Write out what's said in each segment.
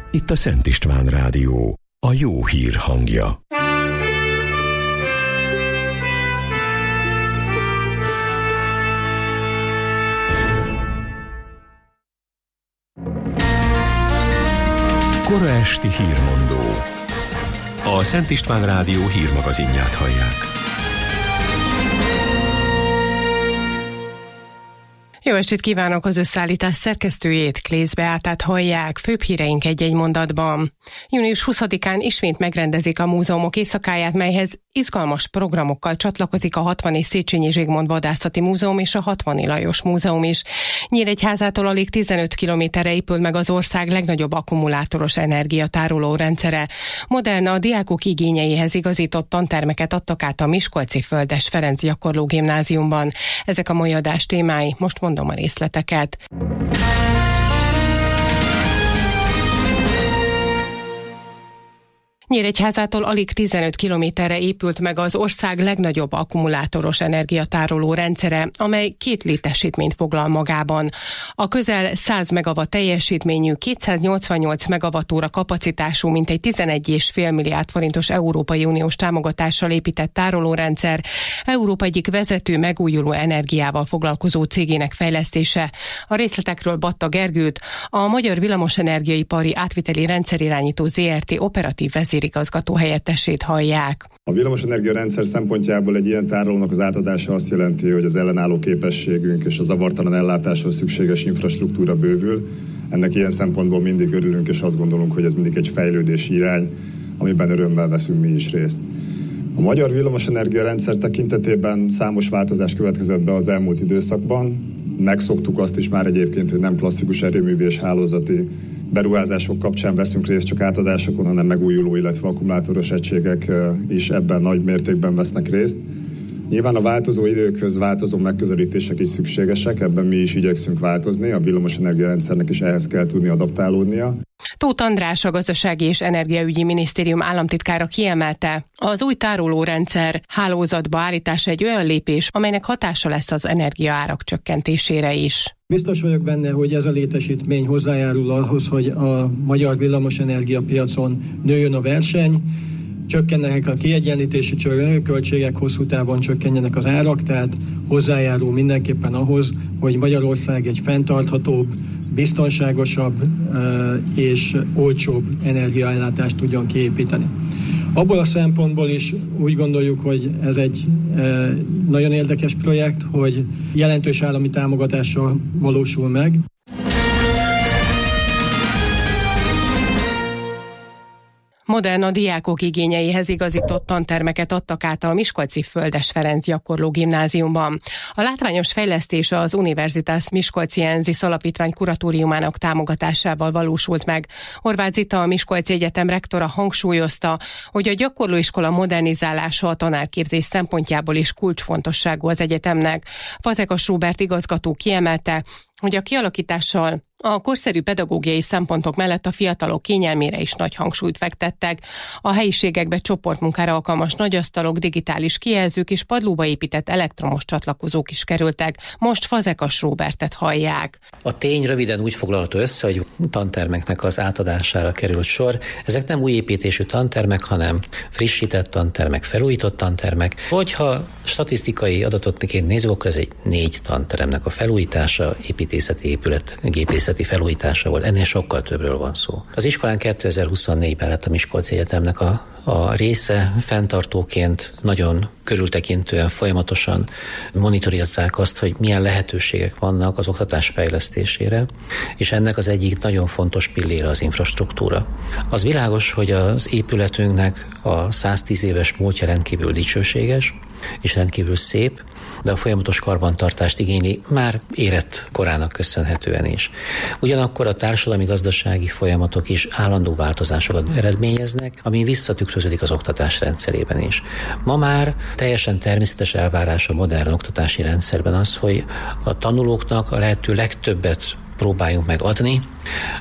Itt a Szent István Rádió, a jó hír hangja. Kora esti hírmondó. A Szent István Rádió hírmagazinját hallják. Jó estét kívánok, az összeállítás szerkesztőjét, Klész Beátát hallják, főbb híreink egy-egy mondatban. Június 20-án ismét megrendezik a múzeumok éjszakáját, melyhez izgalmas programokkal csatlakozik a 60. Széchenyi Zsigmond Vadászati Múzeum és a 60. Lajos Múzeum is. Nyíregyházától alig 15 kilométerre épül meg az ország legnagyobb akkumulátoros energiatároló rendszere. Modern, a diákok igényeihez igazított tantermeket adtak át a miskolci Földes Ferenc Gyakorló Gimnáziumban. Ezek a mai adás témái, most mondom a részleteket. Nyíregyházától alig 15 kilométerre épült meg az ország legnagyobb akkumulátoros energiatároló rendszere, amely 2 létesítményt foglal magában. A közel 100 megawatt teljesítményű, 288 megawatt-óra kapacitású, mintegy 11,5 milliárd forintos Európai Uniós támogatással épített tárolórendszer Európa egyik vezető megújuló energiával foglalkozó cégének fejlesztése. A részletekről Batta Gergőt, a Magyar Villamosenergiaipari Átviteli Rendszerirányító ZRT operatív vezérigazgató helyettesét hallják. A villamosenergia rendszer szempontjából egy ilyen tárolónak az átadása azt jelenti, hogy az ellenálló képességünk és a zavartalan ellátáshoz szükséges infrastruktúra bővül. Ennek ilyen szempontból mindig örülünk, és azt gondolunk, hogy ez mindig egy fejlődési irány, amiben örömmel veszünk mi is részt. A magyar villamosenergia rendszer tekintetében számos változás következett be az elmúlt időszakban. Megszoktuk azt is már egyébként, hogy nem klasszikus erőművi és hálózati beruházások kapcsán veszünk részt csak átadásokon, hanem megújuló, illetve akkumulátoros egységek is ebben nagy mértékben vesznek részt. Nyilván a változó időkhöz változó megközelítések is szükségesek, ebben mi is igyekszünk változni, a villamosenergia rendszernek is ehhez kell tudni adaptálódnia. Tóth András, a Gazdasági és Energiaügyi Minisztérium államtitkára kiemelte, az új tárolórendszer hálózatba állítása egy olyan lépés, amelynek hatása lesz az energiaárak csökkentésére is. Biztos vagyok benne, hogy ez a létesítmény hozzájárul ahhoz, hogy a magyar villamosenergia piacon nőjön a verseny, csökkennek a kiegyenlítési költségek, hosszú távon csökkenjenek az árak, tehát hozzájárul mindenképpen ahhoz, hogy Magyarország egy fenntarthatóbb, biztonságosabb és olcsóbb energiaellátást tudjon kiépíteni. Abból a szempontból is úgy gondoljuk, hogy ez egy nagyon érdekes projekt, hogy jelentős állami támogatással valósul meg. Modern, a diákok igényeihez igazított tantermeket adtak át a miskolci Földes Ferenc Gyakorló Gimnáziumban. A látványos fejlesztés az Universitas Miskolciensis Alapítvány kuratóriumának támogatásával valósult meg. Horváth Zita, a Miskolci Egyetem rektora hangsúlyozta, hogy a gyakorlóiskola modernizálása a tanárképzés szempontjából is kulcsfontosságú az egyetemnek. Fazekas Róbert igazgató kiemelte, hogy a kialakítással a korszerű pedagógiai szempontok mellett a fiatalok kényelmére is nagy hangsúlyt fektettek. A helyiségekbe csoportmunkára alkalmas nagyasztalok, digitális kijelzők és padlóba épített elektromos csatlakozók is kerültek. Most Fazekas Róbertet hallják. A tény röviden úgy foglalható össze, hogy tantermeknek az átadására került sor. Ezek nem új építésű tantermek, hanem frissített tantermek, felújított tantermek. Hogyha statisztikai adatotként nézzük, akkor ez egy 4 tanteremnek a felújítása, építészeti épület, gépészeti felújítása volt. Ennél sokkal többről van szó. Az iskolán 2024-ben lett a Miskolci Egyetemnek a része, fenntartóként nagyon körültekintően folyamatosan monitorozzák azt, hogy milyen lehetőségek vannak az oktatás fejlesztésére, és ennek az egyik nagyon fontos pillére az infrastruktúra. Az világos, hogy az épületünknek a 110 éves múltja rendkívül dicsőséges, és rendkívül szép, de a folyamatos karbantartást igényli már érett korának köszönhetően is. Ugyanakkor a társadalmi-gazdasági folyamatok is állandó változásokat eredményeznek, ami visszatükröződik az oktatás rendszerében is. Ma már teljesen természetes elvárás a modern oktatási rendszerben az, hogy a tanulóknak a lehető legtöbbet próbáljunk meg adni,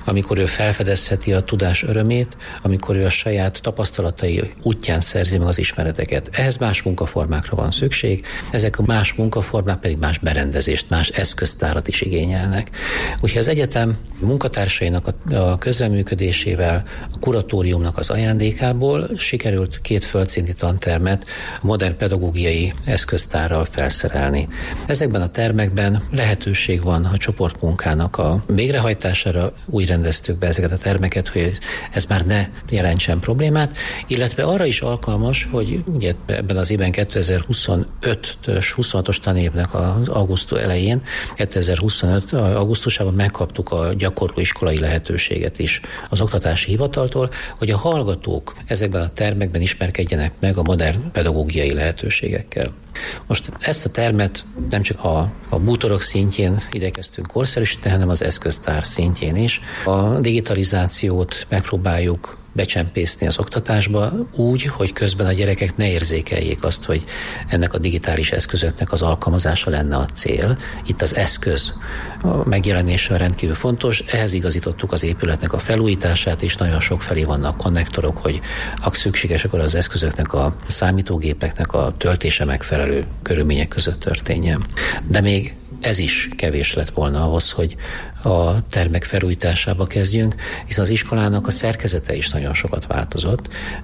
amikor ő felfedezheti a tudás örömét, amikor ő a saját tapasztalatai útján szerzi meg az ismereteket. Ehhez más munkaformákra van szükség, ezek a más munkaformák pedig más berendezést, más eszköztárat is igényelnek. Úgyhogy az egyetem munkatársainak a közreműködésével, a kuratóriumnak az ajándékából sikerült 2 földszinti tantermet a modern pedagógiai eszköztárral felszerelni. Ezekben a termekben lehetőség van a csoportmunkának a végrehajtására, úgy rendeztük be ezeket a termeket, hogy ez már ne jelentsen problémát, illetve arra is alkalmas, hogy ugye ebben az évben 2025-26-os tanévnek az augusztus elején, 2025 augusztusában megkaptuk a gyakorlóiskolai lehetőséget is az oktatási hivataltól, hogy a hallgatók ezekben a termekben ismerkedjenek meg a modern pedagógiai lehetőségekkel. Most ezt a termet nem csak a bútorok szintjén igyekeztünk korszerűsíteni, hanem az eszköztár szintjén is. A digitalizációt megpróbáljuk becsempészni az oktatásba úgy, hogy közben a gyerekek ne érzékeljék azt, hogy ennek a digitális eszközöknek az alkalmazása lenne a cél. Itt az eszköz megjelenése rendkívül fontos, ehhez igazítottuk az épületnek a felújítását, és nagyon sok felé vannak konnektorok, hogy ha szükséges, akkor az eszközöknek, a számítógépeknek a töltése megfelelő körülmények között történjen. De még ez is kevés lett volna ahhoz, hogy a termek felújításába kezdjünk, hiszen az iskolának a szerkezete is nagyon sokat változott.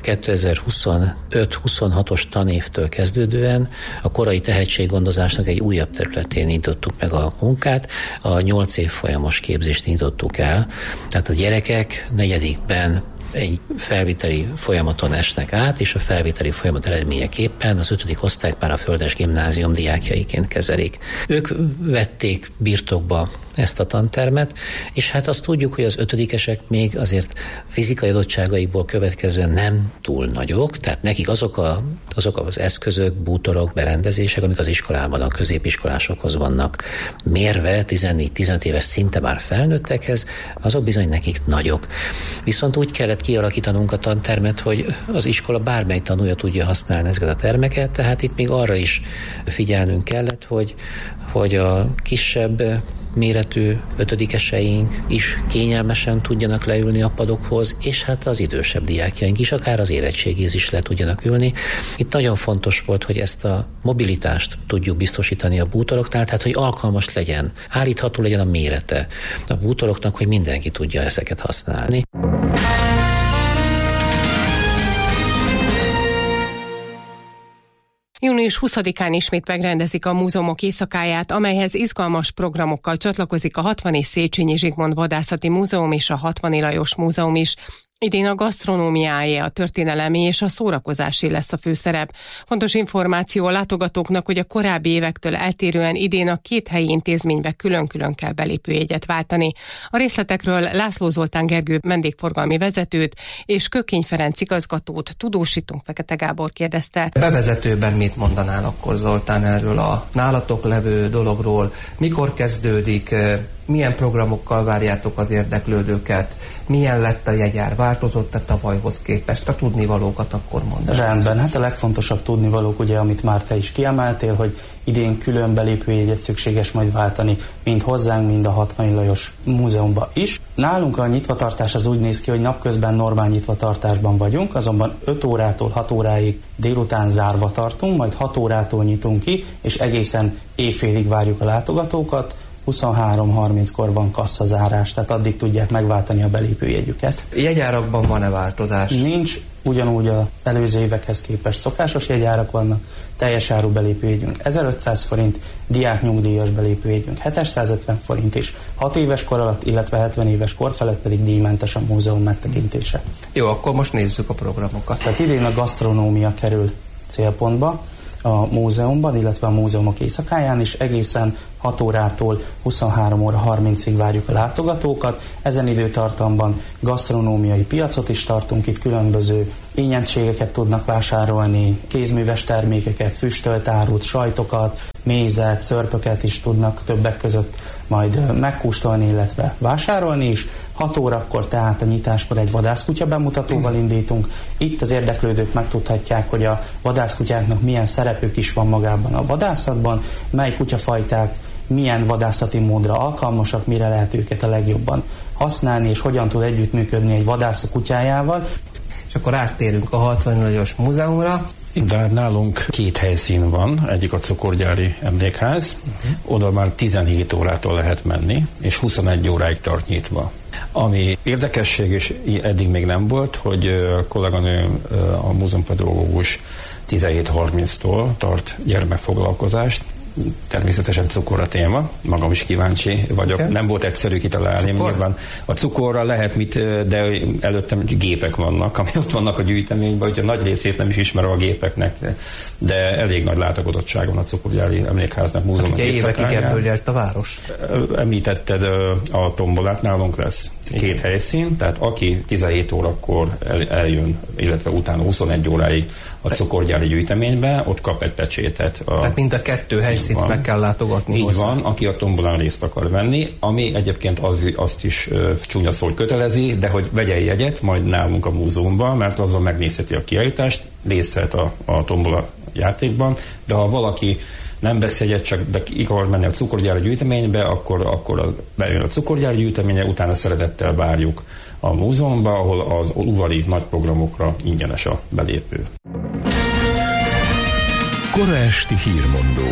2025-26-os tanévtől kezdődően a korai tehetséggondozásnak egy újabb területén nyitottuk meg a munkát, a 8 évfolyamos képzést nyitottuk el, tehát a gyerekek negyedikben egy felvételi folyamaton esnek át, és a felvételi folyamat eredményeképpen az 5. osztályt már a Földes Gimnázium diákjaiként kezelik. Ők vették birtokba ezt a tantermet, és hát azt tudjuk, hogy az 5-esek még azért fizikai adottságaikból következően nem túl nagyok, tehát nekik azok az eszközök, bútorok, berendezések, amik az iskolában a középiskolásokhoz vannak mérve, 14-15 éves szinte már felnőttekhez, azok bizony nekik nagyok. Viszont úgy kellett kialakítanunk a tantermet, hogy az iskola bármely tanulja tudja használni ezeket a termeket, tehát itt még arra is figyelnünk kellett, hogy a kisebb méretű 5-eseink is kényelmesen tudjanak leülni a padokhoz, és hát az idősebb diákjaink is, akár az érettségéhez is le tudjanak ülni. Itt nagyon fontos volt, hogy ezt a mobilitást tudjuk biztosítani a bútoroknál, tehát hogy alkalmas legyen, állítható legyen a mérete a bútoroknak, hogy mindenki tudja ezeket használni. Június 20-án ismét megrendezik a múzeumok éjszakáját, amelyhez izgalmas programokkal csatlakozik a 60. Széchenyi Zsigmond Vadászati Múzeum és a 60. Lajos Múzeum is. Idén a gasztronómiáé, a történelemi és a szórakozásé lesz a főszerep. Fontos információ a látogatóknak, hogy a korábbi évektől eltérően idén a 2 helyi intézménybe külön-külön kell belépőjegyet váltani. A részletekről László Zoltán Gergő vendégforgalmi vezetőt és Kökény Ferenc igazgatót tudósítunk, Fekete Gábor kérdezte. Bevezetőben mit mondanál akkor, Zoltán, erről a nálatok levő dologról? Mikor kezdődik? Milyen programokkal várjátok az érdeklődőket? Milyen lett a jegyár? Változott-e tavalyhoz képest? A tudnivalókat akkor mondd. Rendben, hát a legfontosabb tudnivalók, ugye, amit már te is kiemeltél, hogy idén külön belépőjegyet szükséges majd váltani, mind hozzánk, mind a 60. Lajos Múzeumba is. Nálunk a nyitvatartás az úgy néz ki, hogy napközben normál nyitvatartásban vagyunk, azonban 5 órától 6 óráig délután zárva tartunk, majd 6 órától nyitunk ki, és egészen éjfélig várjuk a látogatókat. 23:30-kor van kasszazárás, tehát addig tudják megváltani a belépőjegyüket. Jegyárakban van-e változás? Nincs, ugyanúgy az előző évekhez képest szokásos jegyárak vannak, teljes áru belépőjegyünk 1500 forint, diáknyugdíjas belépőjegyünk 750 forint is, 6 éves kor alatt, illetve 70 éves kor felett pedig díjmentes a múzeum megtekintése. Jó, akkor most nézzük a programokat. Tehát idén a gasztronómia kerül célpontba a múzeumban, illetve a múzeumok éjszakáján is, egészen 6 órától 23 óra 30-ig várjuk a látogatókat. Ezen időtartamban gasztronómiai piacot is tartunk, itt különböző ingyenségeket tudnak vásárolni, kézműves termékeket, füstölt árut, sajtokat, mézet, szörpöket is tudnak többek között majd megkóstolni, illetve vásárolni is. 6 órakor, tehát a nyitáskor egy vadászkutya bemutatóval indítunk. Itt az érdeklődők megtudhatják, hogy a vadászkutyáknak milyen szerepük is van magában a vadászatban, mely kutyafajták milyen vadászati módra alkalmasak, mire lehet őket a legjobban használni, és hogyan tud együttműködni egy vadászó kutyájával. És akkor áttérünk a 64-os múzeumra. De hát nálunk 2 helyszín van, egyik a cukorgyári emlékház, oda már 17 órától lehet menni, és 21 óráig tart nyitva. Ami érdekesség, és eddig még nem volt, hogy a kolléganő, a múzeumpedagógus 17:30-tól tart gyermekfoglalkozást, természetesen cukor a téma, magam is kíváncsi vagyok. Okay. Nem volt egyszerű kitalálni. Nyilván a cukorra lehet mit, de előttem gépek vannak, ami ott vannak a gyűjteményben, hogy a nagy részét nem is ismerem a gépeknek, de elég nagy látogatottság van a cukorgyári emlékháznak, múzeumnak. Ugye évekig ebből élt a város. Említetted a tombolát, nálunk lesz 2 helyszín, tehát aki 17 órakor eljön, illetve utána 21 óráig a cukorgyári gyűjteménybe, ott kap egy pecsétet. Tehát mind a 2 helyszínt meg kell látogatni. Így van, aki a tombolán részt akar venni, ami egyébként azt is csúnya szó, hogy kötelezi, de hogy vegye jegyet majd nálunk a múzeumban, mert azzal megnézheti a kiállítást, részt vett a tombola játékban, de ha valaki nem vesz jegyet, csak de akar menni a cukorgyári gyűjteménybe, akkor bejön a cukorgyári gyűjteménye, utána szeretettel várjuk a múzeumba, ahol az udvari nagy programokra ingyenes a belépő. Kora esti hírmondó.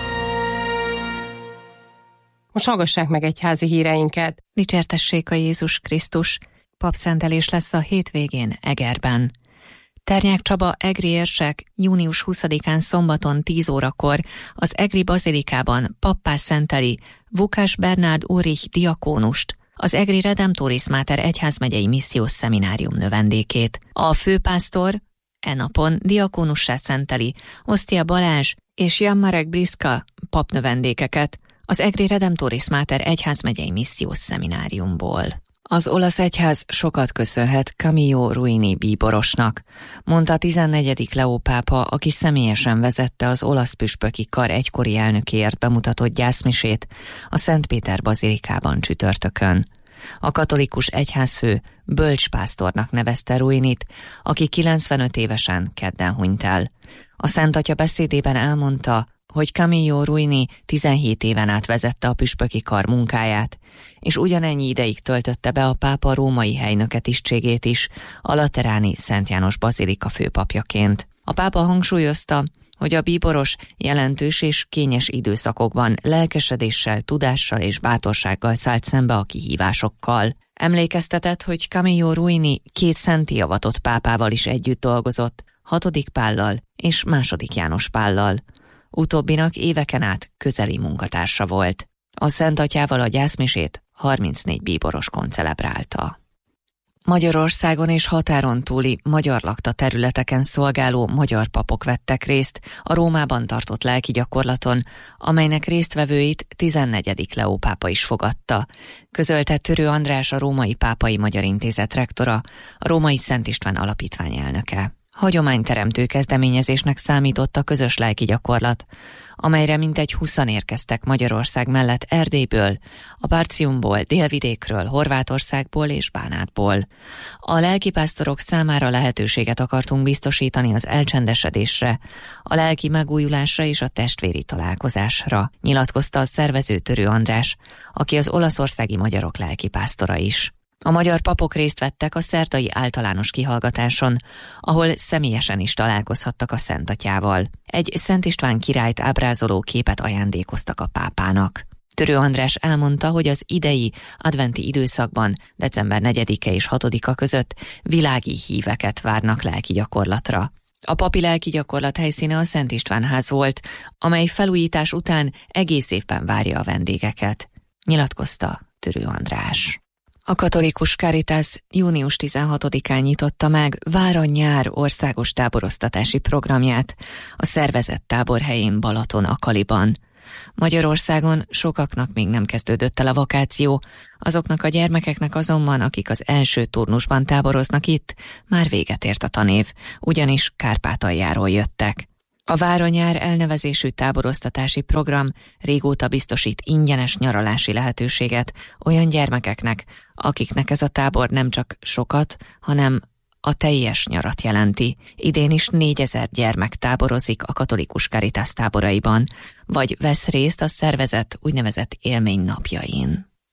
Most hallgassák meg egyházi híreinket. Dicsértessék a Jézus Krisztus. Papszentelés lesz a hétvégén Egerben. Ternyák Csaba egri érsek június 20-án szombaton 10 órakor az egri bazilikában pappá szenteli Vukás Bernárd Ulrich diakónust, az egri Redemptoris Mater egyházmegyei missziós szeminárium növendékét. A főpásztor napon diakónussá szenteli Osztia Balázs és Jan Marek Briska papnövendékeket az egri Redemptoris Mater egyházmegyei missziós szemináriumból. Az olasz egyház sokat köszönhet Camillo Ruini bíborosnak, mondta a 14. Leó pápa, aki személyesen vezette az olasz püspöki kar egykori elnökéért bemutatott gyászmisét a Szent Péter bazilikában csütörtökön. A katolikus egyházfő bölcspásztornak nevezte Ruinit, aki 95 évesen kedden hunyt el. A Szent Atya beszédében elmondta, hogy Camillo Ruini 17 éven át vezette a püspöki kar munkáját, és ugyanennyi ideig töltötte be a pápa római helynöke tisztségét is, a lateráni Szent János bazilika főpapjaként. A pápa hangsúlyozta, hogy a bíboros jelentős és kényes időszakokban lelkesedéssel, tudással és bátorsággal szállt szembe a kihívásokkal. Emlékeztetett, hogy Camillo Ruini 2 szentté avatott pápával is együtt dolgozott, 6. Pállal és 2. János Pállal. Utóbbinak éveken át közeli munkatársa volt. A Szent Atyával a gyászmisét 34 bíboros koncelebrálta. Magyarországon és határon túli magyar lakta területeken szolgáló magyar papok vettek részt a Rómában tartott lelki gyakorlaton, amelynek résztvevőit 14. Leó pápa is fogadta, közölte Törő András, a Római Pápai Magyar Intézet rektora, a Római Szent István Alapítvány elnöke. Hagyományteremtő kezdeményezésnek számított a közös lelki gyakorlat, amelyre mintegy 20-an érkeztek Magyarország mellett Erdélyből, a Partiumból, Délvidékről, Horvátországból és Bánátból. A lelkipásztorok számára lehetőséget akartunk biztosítani az elcsendesedésre, a lelki megújulásra és a testvéri találkozásra, nyilatkozta a szervező Törő András, aki az olaszországi magyarok lelkipásztora is. A magyar papok részt vettek a szerdai általános kihallgatáson, ahol személyesen is találkozhattak a Szent Atyával. Egy Szent István királyt ábrázoló képet ajándékoztak a pápának. Törő András elmondta, hogy az idei adventi időszakban, december 4-e és 6-a között világi híveket várnak lelki gyakorlatra. A papi lelki gyakorlat helyszíne a Szent István ház volt, amely felújítás után egész évben várja a vendégeket, nyilatkozta Törő András. A katolikus Caritas június 16-án nyitotta meg Vár-a-nyár országos táboroztatási programját a szervezett táborhelyén Balaton-Akaliban. Magyarországon sokaknak még nem kezdődött el a vakáció, azoknak a gyermekeknek azonban, akik az első turnusban táboroznak itt, már véget ért a tanév, ugyanis Kárpátaljáról jöttek. A Vár-a-nyár elnevezésű táboroztatási program régóta biztosít ingyenes nyaralási lehetőséget olyan gyermekeknek, akiknek ez a tábor nem csak sokat, hanem a teljes nyarat jelenti. Idén is 4000 gyermek táborozik a katolikus Caritas táboraiban, vagy vesz részt a szervezet úgynevezett élménynapjain.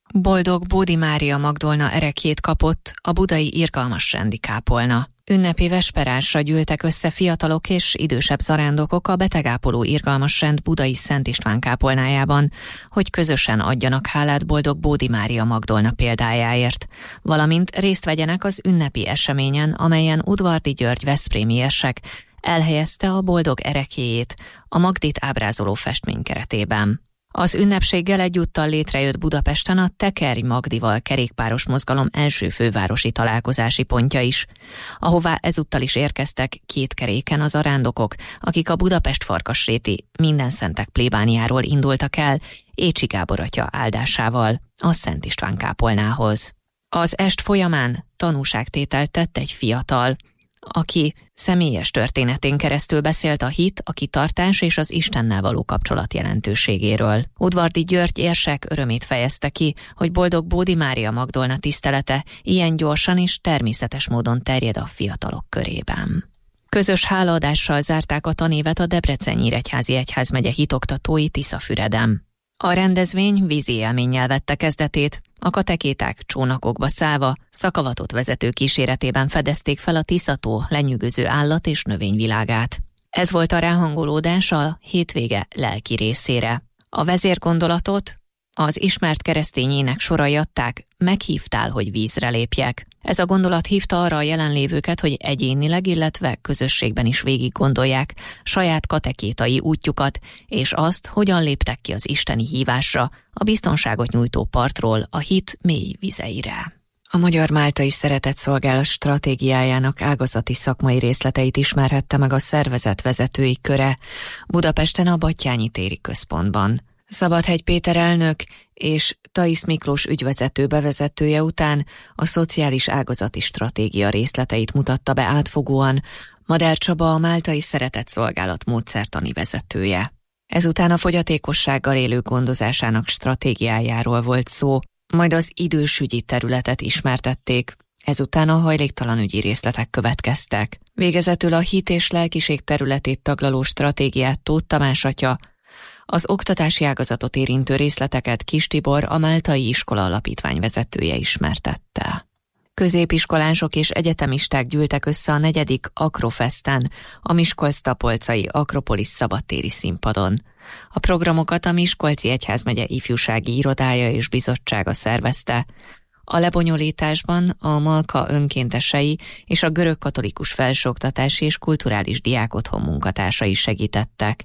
Boldog Bódi Mária Magdolna ereklyét kapott a budai irgalmas rendi kápolna. Ünnepi vesperásra gyűltek össze fiatalok és idősebb zarándokok a betegápoló irgalmas rend budai Szent István kápolnájában, hogy közösen adjanak hálát Boldog Bódi Mária Magdolna példájáért, valamint részt vegyenek az ünnepi eseményen, amelyen Udvardy György veszprémi érsek elhelyezte a boldog ereklyéjét a Magdit ábrázoló festmény keretében. Az ünnepséggel egyúttal létrejött Budapesten a Tekerj Magdival kerékpáros mozgalom első fővárosi találkozási pontja is, ahová ezúttal is érkeztek kétkeréken az zarándokok, akik a Budapest-Farkasréti Mindenszentek plébániáról indultak el Écsi Gábor atya áldásával a Szent István kápolnához. Az est folyamán tanúságtételt tett egy fiatal, aki személyes történetén keresztül beszélt a hit, a kitartás és az Istennel való kapcsolat jelentőségéről. Udvardy György érsek örömét fejezte ki, hogy Boldog Bódi Mária Magdolna tisztelete ilyen gyorsan és természetes módon terjed a fiatalok körében. Közös hálaadással zárták a tanévet a Debrecen-Nyíregyházi Egyházmegye hitoktatói Tiszafüreden. A rendezvény vízi élménnyel vette kezdetét, a katekéták csónakokba szállva, szakavatott vezető kíséretében fedezték fel a Tiszató lenyűgöző állat- és növényvilágát. Ez volt a ráhangolódás a hétvége lelki részére. A vezérgondolatot az ismert keresztény ének sorai adták, meghívtál, hogy vízre lépjek. Ez a gondolat hívta arra a jelenlévőket, hogy egyénileg, illetve közösségben is végig gondolják saját katekétai útjukat, és azt, hogyan léptek ki az isteni hívásra, a biztonságot nyújtó partról a hit mély vizeire. A Magyar Máltai Szeretetszolgálat stratégiájának ágazati szakmai részleteit ismerhette meg a szervezet vezetői köre Budapesten a Battyányi téri központban. Szabadhegy Péter elnök és Thaisz Miklós ügyvezető bevezetője után a szociális ágazati stratégia részleteit mutatta be átfogóan Madár Csaba, a Máltai Szeretetszolgálat módszertani vezetője. Ezután a fogyatékossággal élők gondozásának stratégiájáról volt szó, majd az idősügyi területet ismertették, ezután a hajléktalanügyi részletek következtek. Végezetül a hit és lelkiség területét taglaló stratégiát Tóth Tamás atya, az oktatási ágazatot érintő részleteket Kis Tibor, a Máltai Iskola Alapítvány vezetője ismertette. Középiskolások és egyetemisták gyűltek össze a 4. Akrofesten, a Miskolc-Tapolcai Akropolis szabadtéri színpadon. A programokat a Miskolci Egyházmegye ifjúsági irodája és bizottsága szervezte. A lebonyolításban a Malka önkéntesei és a Görögkatolikus Felsőoktatási és Kulturális Diákotthon munkatársai segítettek.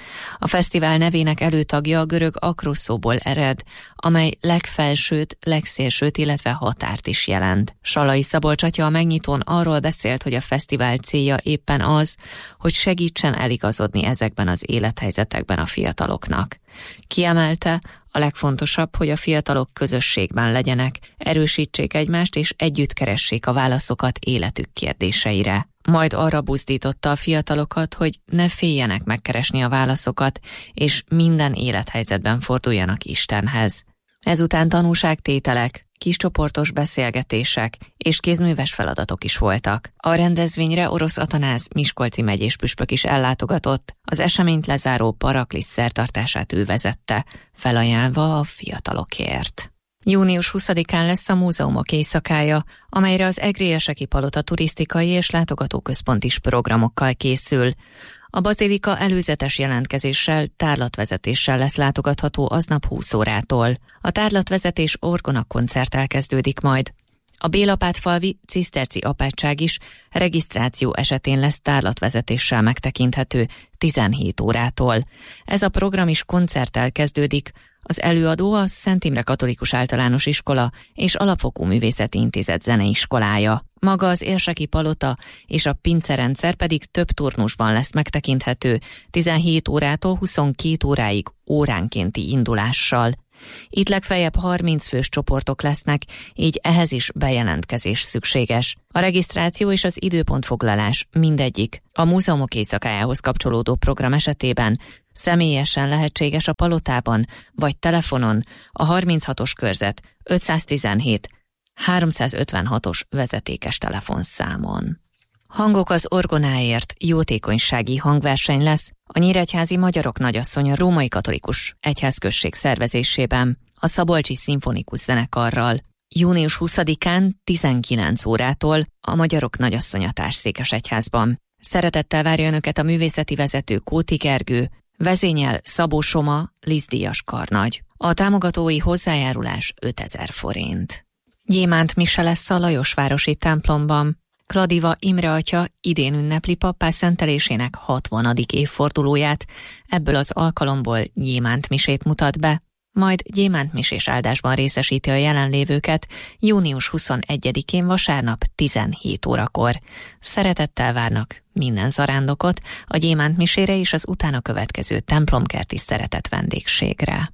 A fesztivál nevének előtagja a görög akroszóból ered, amely legfelsőt, legszélsőt, illetve határt is jelent. Salai Szabolcs atya a megnyitón arról beszélt, hogy a fesztivál célja éppen az, hogy segítsen eligazodni ezekben az élethelyzetekben a fiataloknak. Kiemelte, a legfontosabb, hogy a fiatalok közösségben legyenek, erősítsék egymást és együtt keressék a válaszokat életük kérdéseire. Majd arra buzdította a fiatalokat, hogy ne féljenek megkeresni a válaszokat, és minden élethelyzetben forduljanak Istenhez. Ezután tanúságtételek, kiscsoportos beszélgetések és kézműves feladatok is voltak. A rendezvényre Orosz Atanáz miskolci megyés püspök is ellátogatott, az eseményt lezáró paraklisz szertartását ő vezette, felajánlva a fiatalokért. Június 20-án lesz a múzeumok éjszakája, amelyre az Egri-Érseki Palota turisztikai és látogatóközpont is programokkal készül. A bazilika előzetes jelentkezéssel, tárlatvezetéssel lesz látogatható aznap 20 órától. A tárlatvezetés orgonakoncerttel kezdődik majd. A Bélapátfalvi ciszterci apátság is regisztráció esetén lesz tárlatvezetéssel megtekinthető 17 órától. Ez a program is koncerttel kezdődik. Az előadó a Szent Imre Katolikus Általános Iskola és Alapfokú Művészeti Intézet zeneiskolája. Maga az Érseki Palota és a pincerendszer pedig több turnusban lesz megtekinthető, 17 órától 22 óráig óránkénti indulással. Itt legfeljebb 30 fős csoportok lesznek, így ehhez is bejelentkezés szükséges. A regisztráció és az időpontfoglalás mindegyik a múzeumok éjszakájához kapcsolódó program esetében személyesen lehetséges a Palotában, vagy telefonon a 36-os körzet 517 356-os vezetékes telefonszámon. Hangok az orgonáért jótékonysági hangverseny lesz a Nyíregyházi Magyarok Nagyasszonya Római Katolikus Egyházközség szervezésében. a Szabolcsi Szimfonikus Zenekarral. Június 20-án 19 órától a Magyarok Nagyasszonyatás Székesegyházban. Szeretettel várja önöket a művészeti vezető Kóti Gergő, vezényel Szabó Soma, Liszdíjas karnagy. A támogatói hozzájárulás 5000 forint. Gyémánt mise lesz a Lajosvárosi templomban. Kladiva Imre atya idén ünnepli pappá szentelésének 60. évfordulóját, ebből az alkalomból gyémánt misét mutat be, majd gyémántmisés áldásban részesíti a jelenlévőket június 21-én vasárnap 17 órakor. Szeretettel várnak minden zarándokot a gyémántmisére és az utána következő templomkerti szeretett vendégségre.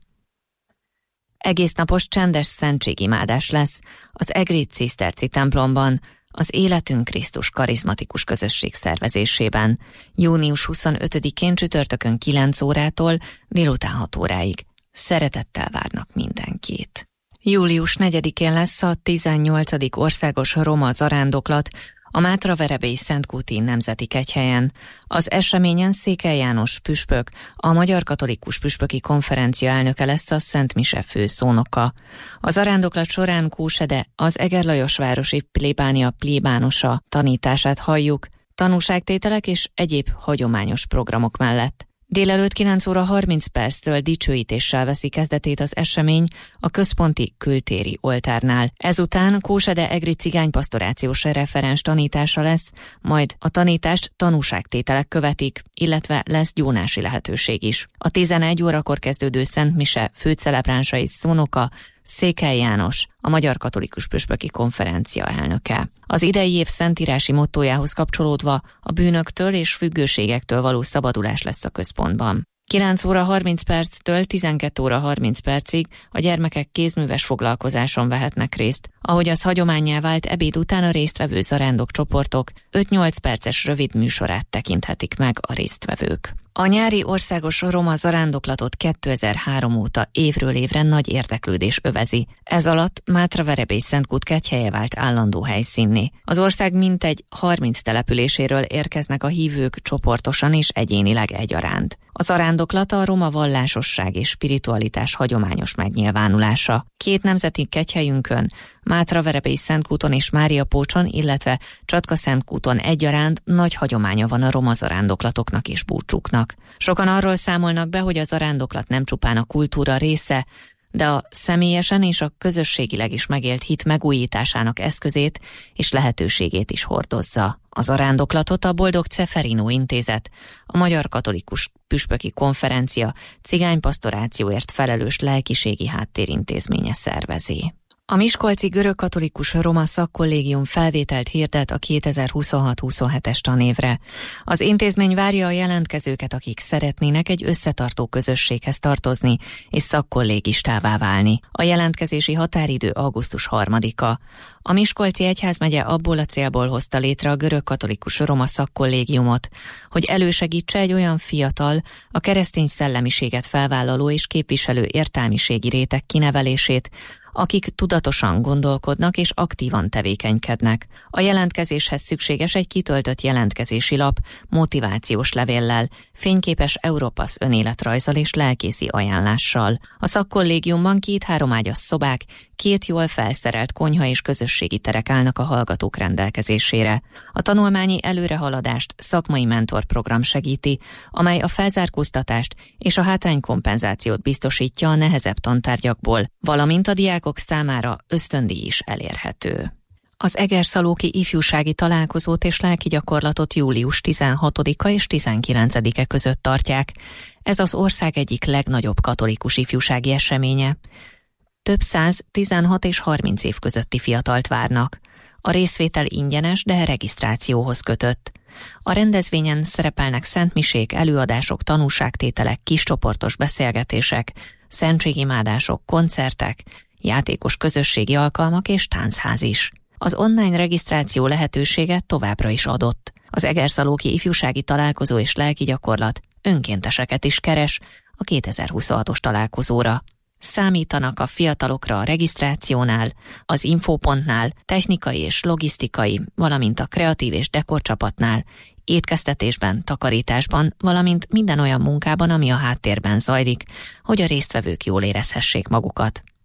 Egésznapos csendes szentségimádás lesz az egri ciszterci templomban, az Életünk Krisztus karizmatikus közösség szervezésében, június 25-én csütörtökön 9 órától délután 6 óráig. Szeretettel várnak mindenkit. Július 4-én lesz a 18. országos roma zarándoklat a Mátraverebélyi Szentkúti Nemzeti Kegyhelyen. Az eseményen Székely János püspök, a Magyar Katolikus Püspöki Konferencia elnöke lesz a Szent Mise főszónoka. A zarándoklat során Kósede, az Egerlajosvárosi plébánia plébánosa tanítását halljuk, tanúságtételek és egyéb hagyományos programok mellett. Délelőtt 9 óra 30 perctől dicsőítéssel veszi kezdetét az esemény a központi kültéri oltárnál. Ezután Kósede egri cigánypastorációs referens tanítása lesz, majd a tanítást tanúságtételek követik, illetve lesz gyónási lehetőség is. A 11 órakor kezdődő Szent Mise főcelebránsa és szónoka Székely János, a Magyar Katolikus Püspöki Konferencia elnöke. Az idei év szentírási mottójához kapcsolódva a bűnöktől és függőségektől való szabadulás lesz a központban. 9 óra 30 perctől 12 óra 30 percig a gyermekek kézműves foglalkozáson vehetnek részt. Ahogy az hagyománnyá vált, ebéd után a résztvevő zarándok csoportok 5-8 perces rövid műsorát tekinthetik meg a résztvevők. A nyári országos roma zarándoklatot 2003 óta évről évre nagy érdeklődés övezi. Ez alatt Mátraverebély Szentkút kegyhelye vált állandó helyszínné. Az ország mintegy 30 településéről érkeznek a hívők csoportosan és egyénileg egyaránt. A zarándoklat a roma vallásosság és spiritualitás hagyományos megnyilvánulása. 2 nemzeti kegyhelyünkön, Mátraverebélyi Szentkúton és Máriapócson, illetve Csatka-Szentkúton egyaránt nagy hagyománya van a roma zarándoklatoknak és búcsúknak. Sokan arról számolnak be, hogy a zarándoklat nem csupán a kultúra része, de a személyesen és a közösségileg is megélt hit megújításának eszközét és lehetőségét is hordozza. A zarándoklatot a Boldog Ceferino Intézet, a Magyar Katolikus Püspöki Konferencia cigánypastorációért felelős lelkiségi háttérintézménye szervezi. A Miskolci Görögkatolikus Roma Szakkollégium felvételt hirdet a 2026-27-es tanévre. Az intézmény várja a jelentkezőket, akik szeretnének egy összetartó közösséghez tartozni és szakkollégistává válni. A jelentkezési határidő augusztus 3-a. A Miskolci Egyházmegye abból a célból hozta létre a Görögkatolikus Roma Szakkollégiumot, hogy elősegítse egy olyan fiatal, a keresztény szellemiséget felvállaló és képviselő értelmiségi réteg kinevelését, akik tudatosan gondolkodnak és aktívan tevékenykednek. A jelentkezéshez szükséges egy kitöltött jelentkezési lap, motivációs levéllel, fényképes Europass önéletrajzzal és lelkészi ajánlással. A szakkollégiumban 2-3 ágyas szobák, 2 jól felszerelt konyha és közösségi terek állnak a hallgatók rendelkezésére. A tanulmányi előrehaladást szakmai mentorprogram segíti, amely a felzárkóztatást és a hátránykompenzációt biztosítja a nehezebb tantárgyakból, valamint a diákok számára ösztöndíj is elérhető. Az Egerszalóki ifjúsági találkozót és lelki gyakorlatot július 16-a és 19-e között tartják. Ez az ország egyik legnagyobb katolikus ifjúsági eseménye. Több 100, 16 és 30 év közötti fiatalt várnak. A részvétel ingyenes, de regisztrációhoz kötött. A rendezvényen szerepelnek szentmisék, előadások, tanúságtételek, kiscsoportos beszélgetések, szentségimádások, koncertek, játékos közösségi alkalmak és táncház is. Az online regisztráció lehetősége továbbra is adott. Az Egerszalóki ifjúsági találkozó és lelki gyakorlat önkénteseket is keres a 2026-os találkozóra. Számítanak a fiatalokra a regisztrációnál, az infopontnál, technikai és logisztikai, valamint a kreatív és dekorcsapatnál, étkeztetésben, takarításban, valamint minden olyan munkában, ami a háttérben zajlik, hogy a résztvevők jól érezhessék magukat.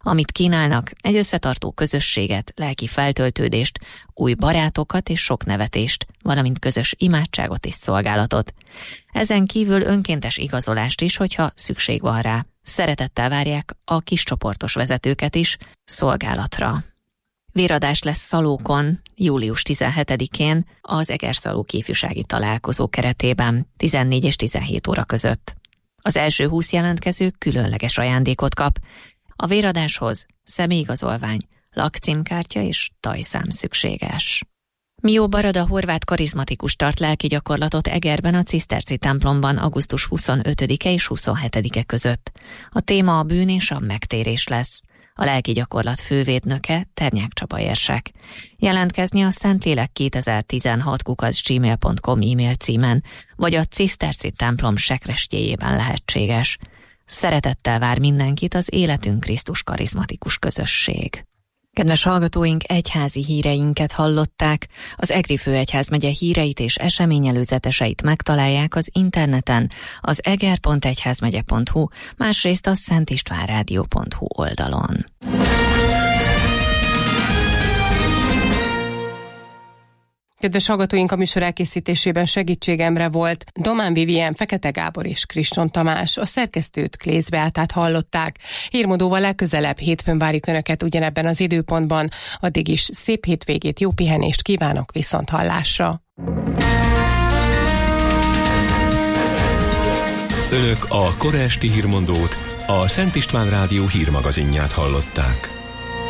Amit kínálnak, egy összetartó közösséget, lelki feltöltődést, új barátokat és sok nevetést, valamint közös imádságot és szolgálatot. Ezen kívül önkéntes igazolást is, hogyha szükség van rá. Szeretettel várják a kiscsoportos vezetőket is szolgálatra. Véradás lesz Szalókon július 17-én az Egerszalók ifjúsági találkozó keretében 14 és 17 óra között. Az első 20 jelentkező különleges ajándékot kap. A véradáshoz személyigazolvány, lakcímkártya és tajszám szükséges. Mió Barada horvát karizmatikus tart lelki gyakorlatot Egerben a Ciszterci templomban augusztus 25-e és 27-e között. A téma a bűn és a megtérés lesz. A lelki gyakorlat fővédnöke Ternyák Csaba érsek. Jelentkezni a szentlélek2016@gmail.com e-mail címen, vagy a Ciszterci templom sekrestjéjében lehetséges. Szeretettel vár mindenkit az Életünk Krisztus karizmatikus közösség. Kedves hallgatóink, egyházi híreinket hallották. Az Egri Főegyházmegye híreit és eseményelőzeteseit megtalálják az interneten, az eger.egyházmegye.hu, másrészt a szentistvánrádió.hu oldalon. Kedves hallgatóink, a műsor elkészítésében segítségemre volt Domán Vivien, Fekete Gábor és Kriston Tamás. A szerkesztőt Klész Beátát hallották. Hírmódóval legközelebb hétfőn várjuk Önöket ugyanebben az időpontban. Addig is szép hétvégét, jó pihenést kívánok, viszonthallásra. Önök a kora esti hírmondót, a Szent István Rádió hírmagazinját hallották.